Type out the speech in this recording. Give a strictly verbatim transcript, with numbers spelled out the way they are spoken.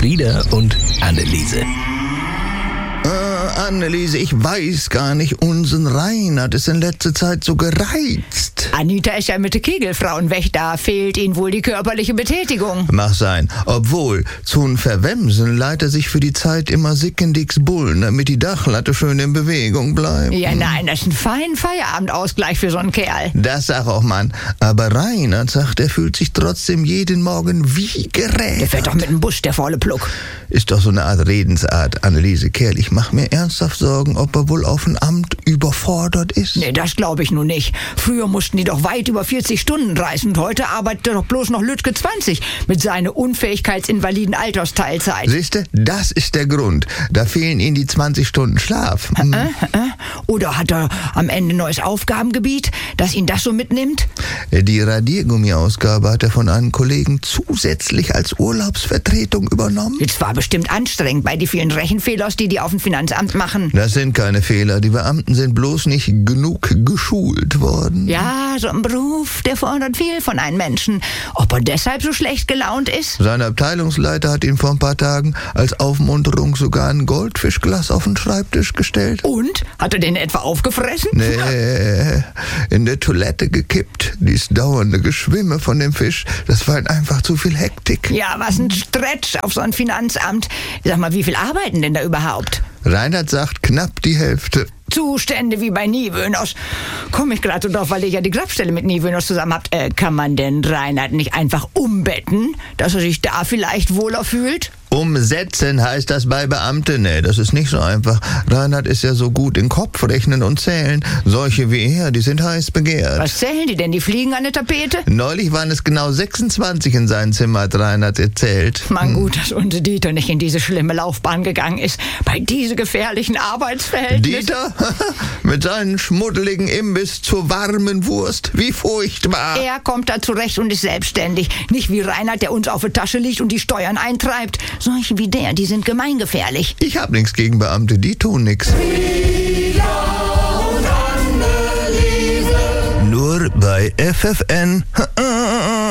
Frieda und Anneliese. Ah, Anneliese, ich weiß gar nicht, unseren Reinhard ist in letzter Zeit so gereizt. Anita ist ja mit der Kegelfrauenwächter, fehlt ihnen wohl die körperliche Betätigung. Mag sein, obwohl, zum Verwemsen leiht er sich für die Zeit immer Sickendicks Bullen, damit die Dachlatte schön in Bewegung bleibt. Ja, nein, das ist ein feiner Feierabendausgleich für so einen Kerl. Das sag auch man. Aber Reinhard sagt, er fühlt sich trotzdem jeden Morgen wie gerädert. Der fährt doch mit dem Busch, der volle Pluck. Ist doch so eine Art Redensart, Anneliese Kerl. Ich mach mir ernsthaft Sorgen, ob er wohl auf dem Amt überfordert ist. Nee, das glaube ich nun nicht. Früher mussten die doch weit über vierzig Stunden reisen und heute arbeitet er doch bloß noch Lütke zwanzig mit seiner unfähigkeitsinvaliden Altersteilzeit. Siehste, das ist der Grund. Da fehlen ihm die zwanzig Stunden Schlaf. Hm. Äh, äh, oder hat er am Ende ein neues Aufgabengebiet, das ihn das so mitnimmt? Die Radiergummi-Ausgabe hat er von einem Kollegen zusätzlich als Urlaubsvertretung übernommen. Jetzt war bestimmt anstrengend bei die vielen Rechenfehlers, die die auf dem Finanzamt machen. Das sind keine Fehler. Die Beamten sind bloß nicht genug geschult worden. Ja, so ein Beruf, der fordert viel von einem Menschen. Ob er deshalb so schlecht gelaunt ist? Sein Abteilungsleiter hat ihm vor ein paar Tagen als Aufmunterung sogar ein Goldfischglas auf den Schreibtisch gestellt. Und? Hat er den etwa aufgefressen? Nee, in der Toilette gekippt. Dies dauernde Geschwimme von dem Fisch, das war einfach zu viel Hektik. Ja, was ein Stretch auf so ein Finanzamt. Sag mal, wie viel arbeiten denn da überhaupt? Reinhard sagt knapp die Hälfte. Zustände wie bei Niewöhners. Komme ich gerade so drauf, weil ihr ja die Grabstelle mit Niewöhners zusammen habt. Äh, kann man denn Reinhard nicht einfach umbetten, dass er sich da vielleicht wohler fühlt? Umsetzen heißt das bei Beamten. Nee, das ist nicht so einfach. Reinhard ist ja so gut in Kopf rechnen und zählen. Solche wie er, die sind heiß begehrt. Was zählen die denn? Die fliegen an der Tapete? Neulich waren es genau sechsundzwanzig in seinem Zimmer, hat Reinhard erzählt. Man, gut, dass unser Dieter nicht in diese schlimme Laufbahn gegangen ist. Bei diese gefährlichen Arbeitsverhältnissen. Dieter? Mit seinem schmuddeligen Imbiss zur warmen Wurst. Wie furchtbar. Er kommt da zurecht und ist selbstständig. Nicht wie Reinhard, der uns auf der Tasche liegt und die Steuern eintreibt. Solche wie der, die sind gemeingefährlich. Ich hab nichts gegen Beamte, die tun nix. Nur bei F F N.